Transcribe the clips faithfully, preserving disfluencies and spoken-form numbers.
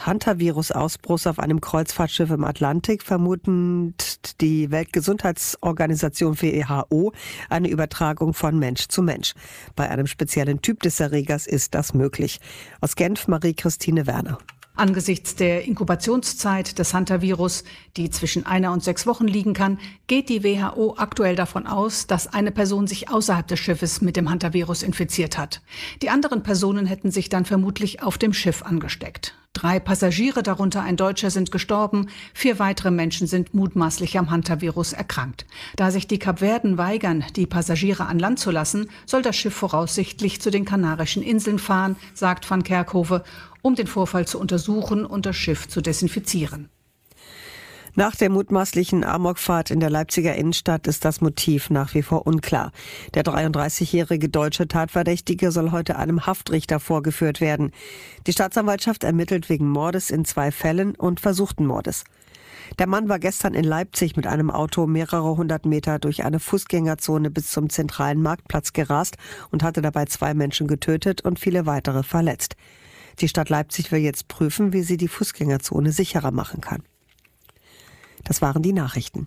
Hantavirus-Ausbruchs auf einem Kreuzfahrtschiff im Atlantik vermutet die Weltgesundheitsorganisation W H O eine Übertragung von Mensch zu Mensch. Bei einem speziellen Typ des Erregers ist das möglich. Aus Genf Marie-Christine Werner. Angesichts der Inkubationszeit des Hantavirus, die zwischen einer und sechs Wochen liegen kann, geht die W H O aktuell davon aus, dass eine Person sich außerhalb des Schiffes mit dem Hantavirus infiziert hat. Die anderen Personen hätten sich dann vermutlich auf dem Schiff angesteckt. Drei Passagiere, darunter ein Deutscher, sind gestorben. Vier weitere Menschen sind mutmaßlich am Hantavirus erkrankt. Da sich die Kapverden weigern, die Passagiere an Land zu lassen, soll das Schiff voraussichtlich zu den Kanarischen Inseln fahren, sagt Van Kerkhove, um den Vorfall zu untersuchen und das Schiff zu desinfizieren. Nach der mutmaßlichen Amokfahrt in der Leipziger Innenstadt ist das Motiv nach wie vor unklar. Der dreiunddreißigjährige deutsche Tatverdächtige soll heute einem Haftrichter vorgeführt werden. Die Staatsanwaltschaft ermittelt wegen Mordes in zwei Fällen und versuchten Mordes. Der Mann war gestern in Leipzig mit einem Auto mehrere hundert Meter durch eine Fußgängerzone bis zum zentralen Marktplatz gerast und hatte dabei zwei Menschen getötet und viele weitere verletzt. Die Stadt Leipzig will jetzt prüfen, wie sie die Fußgängerzone sicherer machen kann. Das waren die Nachrichten.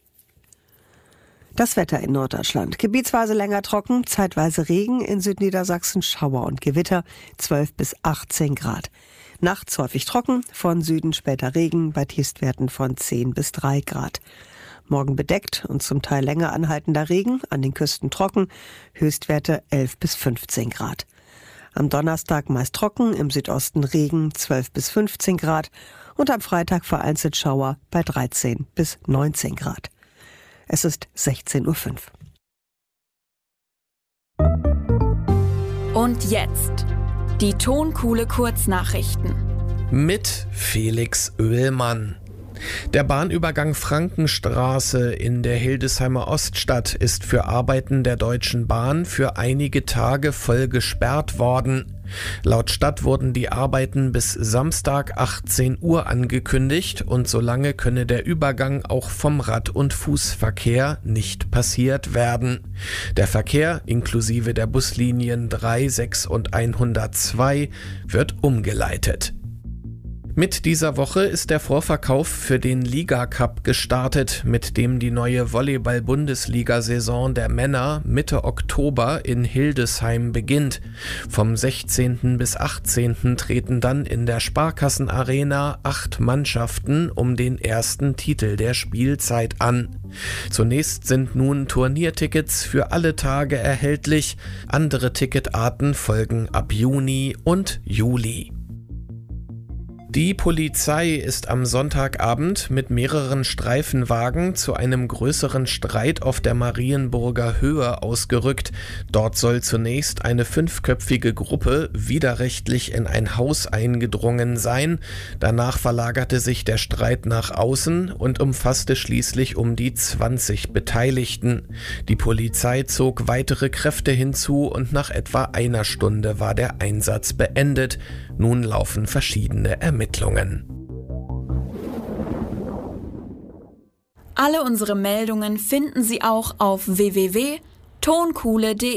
Das Wetter in Norddeutschland. Gebietsweise länger trocken, zeitweise Regen, in Südniedersachsen Schauer und Gewitter, zwölf bis achtzehn Grad. Nachts häufig trocken, von Süden später Regen, bei Tiefstwerten von zehn bis drei Grad. Morgen bedeckt und zum Teil länger anhaltender Regen, an den Küsten trocken, Höchstwerte elf bis fünfzehn Grad. Am Donnerstag meist trocken, im Südosten Regen, zwölf bis fünfzehn Grad und am Freitag vereinzelt Schauer bei dreizehn bis neunzehn Grad. Es ist sechzehn Uhr fünf. Und jetzt die Tonkuhle Kurznachrichten. Mit Felix Oehlmann. Der Bahnübergang Frankenstraße in der Hildesheimer Oststadt ist für Arbeiten der Deutschen Bahn für einige Tage voll gesperrt worden. Laut Stadt wurden die Arbeiten bis Samstag achtzehn Uhr angekündigt und solange könne der Übergang auch vom Rad- und Fußverkehr nicht passiert werden. Der Verkehr inklusive der Buslinien drei, sechs und hundertzwei wird umgeleitet. Mit dieser Woche ist der Vorverkauf für den Liga-Cup gestartet, mit dem die neue Volleyball-Bundesliga-Saison der Männer Mitte Oktober in Hildesheim beginnt. Vom sechzehnten bis achtzehnten treten dann in der Sparkassenarena acht Mannschaften um den ersten Titel der Spielzeit an. Zunächst sind nun Turniertickets für alle Tage erhältlich, andere Ticketarten folgen ab Juni und Juli. Die Polizei ist am Sonntagabend mit mehreren Streifenwagen zu einem größeren Streit auf der Marienburger Höhe ausgerückt. Dort soll zunächst eine fünfköpfige Gruppe widerrechtlich in ein Haus eingedrungen sein. Danach verlagerte sich der Streit nach außen und umfasste schließlich um die zwanzig Beteiligten. Die Polizei zog weitere Kräfte hinzu und nach etwa einer Stunde war der Einsatz beendet. Nun laufen verschiedene Ermittlungen. Alle unsere Meldungen finden Sie auch auf w w w punkt tonkuhle punkt de.